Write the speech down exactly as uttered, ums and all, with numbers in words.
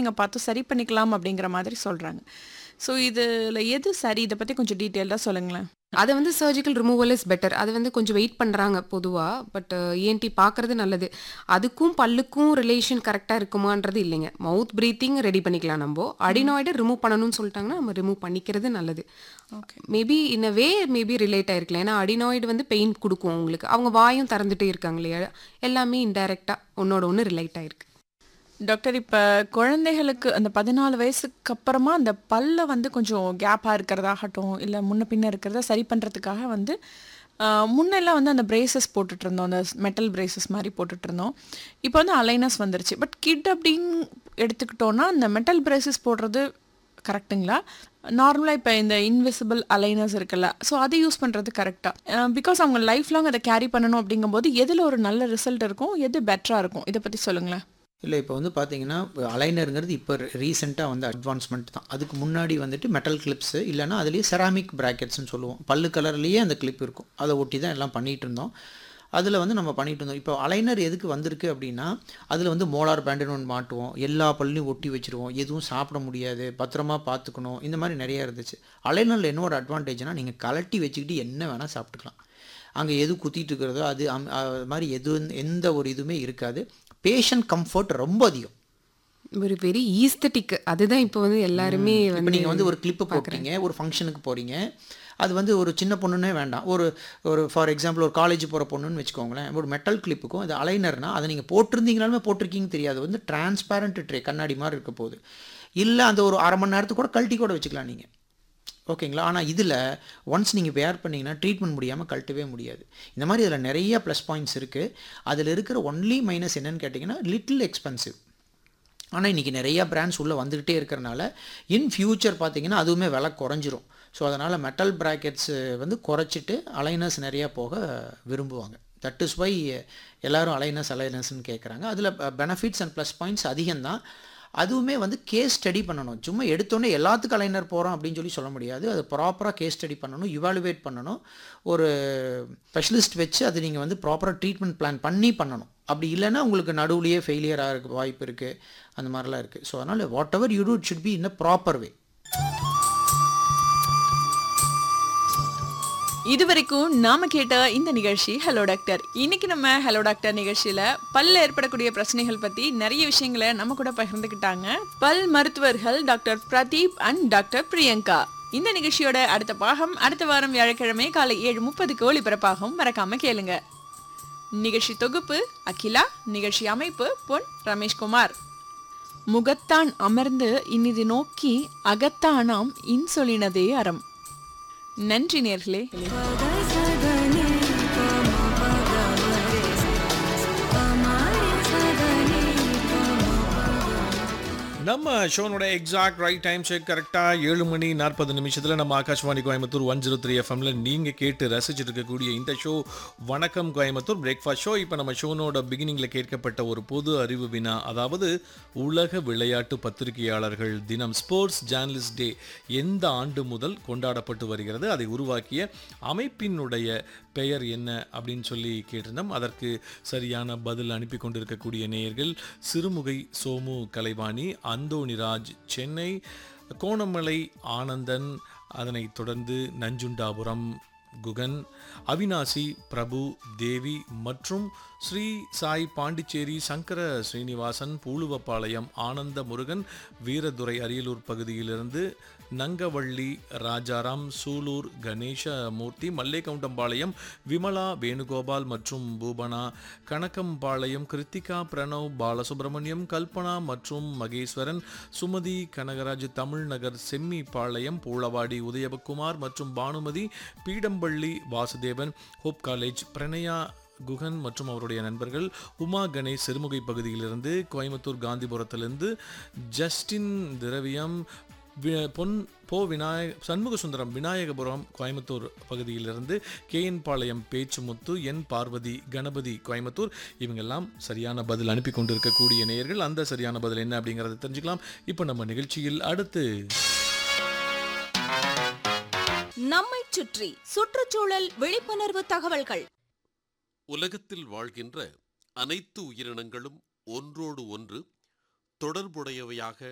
நீங்கள் பார்த்து சரி பண்ணிக்கலாம் அப்படிங்கிற மாதிரி சொல்கிறாங்க. ஸோ இதில் எது சரி, இதை பற்றி கொஞ்சம் டீட்டெயில்டாக சொல்லுங்களேன். அது வந்து சர்ஜிக்கல் ரிமூவல் இஸ் பெட்டர். அது வந்து கொஞ்சம் வெயிட் பண்ணுறாங்க பொதுவாக. பட் இஎன்டி பார்க்குறது நல்லது. அதுக்கும் பல்லுக்கும் ரிலேஷன் கரெக்டாக இருக்குமான்றது இல்லைங்க. மவுத் ப்ரீத்திங் ரெடி பண்ணிக்கலாம். நம்ம அடினாய்டை ரிமூவ் பண்ணணும்னு சொல்லிட்டாங்கன்னா நம்ம ரிமூவ் பண்ணிக்கிறது நல்லது. Okay. Maybe in a way maybe relate ஆயிருக்கலாம். ஏன்னா அடினாய்டு வந்து பெயின் கொடுக்கும் உங்களுக்கு. அவங்க வாயும் திறந்துட்டே இருக்காங்க இல்லையா, எல்லாமே இன்டைரக்டாக ஒன்னோட ஒன்று ரிலேட் ஆயிருக்கு. டாக்டர், இப்போ குழந்தைகளுக்கு அந்த பதினாலு வயசுக்கு அப்புறமா அந்த பல்ல வந்து கொஞ்சம் கேப்பாக இருக்கிறதாகட்டும், இல்லை முன்ன பின்ன இருக்கிறத சரி பண்ணுறதுக்காக வந்து ஆஹ், முன்னெல்லாம் வந்து அந்த பிரேசஸ் போட்டுட்டு இருந்தோம், அந்த மெட்டல் பிரேசஸ் மாதிரி போட்டுட்டு இருந்தோம். இப்போ வந்து அலைனஸ் வந்துருச்சு. பட் கிட் அப்படின்னு எடுத்துக்கிட்டோன்னா அந்த மெட்டல் பிரேசஸ் போடுறது கரெக்டுங்களா? நார்மலாக இப்போ இந்த இன்விசிபிள் அலைனஸ் இருக்குல்ல, ஸோ அதை யூஸ் பண்ணுறது கரெக்டாக? பிகாஸ் அவங்க லைஃப் லாங் அதை கேரி பண்ணணும் அப்படிங்கும்போது எதில் ஒரு நல்ல ரிசல்ட் இருக்கும், எது பெட்டராக இருக்கும், இதை பற்றி சொல்லுங்களேன். இல்லை, இப்போ வந்து பார்த்தீங்கன்னா அலைனருங்கிறது இப்போ ரீசெண்டாக வந்து அட்வான்ஸ்மெண்ட் தான். அதுக்கு முன்னாடி வந்துட்டு மெட்டல் கிளிப்ஸு இல்லைனா அதுலேயே செராமிக் ப்ராக்கெட்ஸ்னு சொல்லுவோம். பல்லு கலர்லேயே அந்த கிளிப் இருக்கும், அதை ஒட்டி தான் எல்லாம் பண்ணிகிட்டு இருந்தோம். அதில் வந்து நம்ம பண்ணிகிட்டு இருந்தோம். இப்போ அலைனர் எதுக்கு வந்திருக்கு அப்படின்னா, அதில் வந்து மோலார் பேண்டுன்னு ஒன்று மாட்டுவோம், எல்லா பல்லையும் ஒட்டி வச்சுருவோம், எதுவும் சாப்பிட முடியாது, பத்திரமா பார்த்துக்கணும், இந்த மாதிரி நிறையா இருந்துச்சு. அலைனரில் என்ன ஒரு அட்வான்டேஜ்னால் நீங்கள் கலட்டி வச்சுக்கிட்டு என்ன வேணால் சாப்பிட்டுக்கலாம். அங்கே எது குத்திட்டு இருக்கிறதோ அது அம் அது மாதிரி எது எந்த ஒரு இதுவுமே இருக்காது. பேஷண்ட் கம்ஃபர்ட் ரொம்ப அதிகம். ஒரு வெரி ஈஸ்தட்டிக். அதுதான் இப்போ வந்து எல்லாருமே இப்போ வந்து நீங்கள் வந்து ஒரு கிளிப்பு போடுறீங்க, ஒரு ஃபங்க்ஷனுக்கு போகிறீங்க, அது வந்து ஒரு சின்ன பொண்ணுன்னே வேண்டாம், ஒரு ஒரு ஃபார் எக்ஸாம்பிள் ஒரு காலேஜ் போகிற பொண்ணுன்னு வச்சுக்கோங்களேன். ஒரு மெட்டல் கிளிப்புக்கும் அது அலைனர்னால் அதை நீங்கள் போட்டிருந்தீங்கனாலுமே போட்டிருக்கீங்கன்னு தெரியாது. வந்து டிரான்ஸ்பேரண்ட் ட்ரே கண்ணாடி மாதிரி இருக்க போகுது. இல்லை அந்த ஒரு அரை மணி நேரத்துக்கு கூட கழட்டி கூட வச்சுக்கலாம் நீங்கள், ஓகேங்களா? ஆனால் இதில் ஒன்ஸ் நீங்கள் வேர் பண்ணிங்கன்னா ட்ரீட்மெண்ட் முடியாமல் கழட்டவே முடியாது. இந்த மாதிரி இதில் நிறைய ப்ளஸ் பாயிண்ட்ஸ் இருக்குது. அதில் இருக்கிற ஒன்லி மைனஸ் என்னன்னு கேட்டிங்கன்னா லிட்டில் எக்ஸ்பென்சிவ். ஆனால் இன்றைக்கி நிறையா பிராண்ட்ஸ் உள்ளே வந்துக்கிட்டே இருக்கிறனால இன் ஃப்யூச்சர் பார்த்திங்கன்னா அதுவுமே விலை குறைஞ்சிரும். ஸோ அதனால் மெட்டல் ப்ராக்கெட்ஸு வந்து குறைச்சிட்டு அலைனஸ் நிறையா போக விரும்புவாங்க. தட் இஸ் வை எல்லோரும் அலைனஸ் அலைனஸ்ன்னு கேட்குறாங்க. அதில் பெனிஃபிட்ஸ் அண்ட் ப்ளஸ் பாயிண்ட்ஸ் அதிகம்தான். அதுவுமே வந்து கேஸ் ஸ்டடி பண்ணணும். சும்மா எடுத்தோடனே எல்லாத்துக்கும் அலைனர் போகிறோம் அப்படின்னு சொல்லி சொல்ல முடியாது. அது ப்ராப்பராக கேஸ் ஸ்டடி பண்ணணும், இவாலுவேட் பண்ணணும், ஒரு ஸ்பெஷலிஸ்ட் வச்சு அது நீங்கள் வந்து ப்ராப்பராக ட்ரீட்மெண்ட் பிளான் பண்ணி பண்ணணும். அப்படி இல்லைன்னா உங்களுக்கு நடுவுலையே ஃபெயிலியர் ஆகிறதுக்கு வாய்ப்பு இருக்குது, அந்த மாதிரிலாம் இருக்குது. ஸோ அதனால் what ever you do it should be in a proper way. இதுவரைக்கும் நாம கேட்ட இந்த நிகழ்ச்சி ஹலோ டாக்டர். இன்னைக்கு நம்ம ஹலோ டாக்டர் நிகழ்ச்சியில பல்ல ஏற்படக்கூடிய பிரச்சனைகள் பத்தி நிறைய விஷயங்களை நம்ம கூட பகிர்ந்துக்கிட்டாங்க பல் மருத்துவர்கள் doctor Pradeep and doctor Priyanka. இந்த நிகழ்ச்சியோட அடுத்த பாகம் அடுத்த வாரம் வியாழக்கிழமை காலை ஏழு முப்பதுக்கு ஒளிபரப்பாகும், மறக்காம கேளுங்க. நிகழ்ச்சி தொகுப்பு அகிலா, நிகழ்ச்சி அமைப்பு பொன் ரமேஷ்குமார். முகத்தான் அமர்ந்து இனிது நோக்கி அகத்தானாம் இன்சொலினதே அறம். நன்றி நேர்களே. நம்ம ஷோனோட எக்ஸாக்ட் ரைட் டைம் செக் கரெக்டாக ஏழு மணி நாற்பது நிமிஷத்தில் நம்ம Akashvani Coimbatore one zero three எஃப்எம்ல நீங்கள் கேட்டு ரசிச்சுட்டு இருக்கக்கூடிய இந்த ஷோ வணக்கம் கோயம்புத்தூர் பிரேக்ஃபாஸ்ட் ஷோ. இப்போ நம்ம ஷோனோட பிகினிங்கில் கேட்கப்பட்ட ஒரு பொது அறிவு வினா, அதாவது உலக விளையாட்டு பத்திரிகையாளர்கள் தினம், ஸ்போர்ட்ஸ் ஜேர்னலிஸ்ட் டே எந்த ஆண்டு முதல் கொண்டாடப்பட்டு வருகிறது, அதை உருவாக்கிய அமைப்பினுடைய பெயர் என்ன அப்படின்னு சொல்லி கேட்டிருந்தோம். அதற்கு சரியான பதில் அனுப்பி கொண்டிருக்கக்கூடிய நேயர்கள் சிறுமுகை சோமு கலைவாணி, அந்தோணிராஜ் சென்னை, கோணமலை ஆனந்தன், அதனைத் தொடர்ந்து நஞ்சுண்டாபுரம் குகன், அவினாசி பிரபு தேவி மற்றும் ஸ்ரீ சாய் பாண்டிச்சேரி சங்கர ஸ்ரீனிவாசன், பூலுவப்பாளையம் ஆனந்த முருகன், வீரதுரை அரியலூர் பகுதியிலிருந்து நங்கவள்ளி ராஜாராம், சூலூர் கணேசமூர்த்தி, மல்லேகவுண்டம்பாளையம் விமலா வேணுகோபால் மற்றும் பூபனா, கணக்கம்பாளையம் கிருத்திகா, பிரணவ் பாலசுப்ரமணியம், கல்பனா மற்றும் மகேஸ்வரன், சுமதி கனகராஜ், தமிழ்நகர் செம்மிபாளையம், பூளவாடி உதயகுமார் மற்றும் பானுமதி, பீடம்பள்ளி வாசுதேவன், ஹோப் காலேஜ் பிரணயா குகன் மற்றும் அவருடைய நண்பர்கள், உமா கணேஷ் சிறுமுகை பகுதியிலிருந்து, கோயம்புத்தூர் காந்திபுரத்திலிருந்து ஜஸ்டின் திரவியம், பொன் போ விநாயக சண்முக சுந்தரம் விநாயகபுரம் கோயம்புத்தூர் பகுதியிலிருந்து, கே என் பாளையம் பேச்சுமுத்து, என் பார்வதி கணபதி கோயம்புத்தூர், இவங்கெல்லாம் சரியான பதில் அனுப்பி கொண்டிருக்கக்கூடிய நேயர்கள். அந்த சரியான பதில் என்ன அப்படிங்கிறத தெரிஞ்சுக்கலாம் இப்போ நம்ம நிகழ்ச்சியில். அடுத்து நம்மை சுற்றி சுற்றுச்சூழல் விழிப்புணர்வு தகவல்கள். உலகத்தில் வாழ்கின்ற அனைத்து உயிரினங்களும் ஒன்றோடு ஒன்று தொடர்புடையவையாக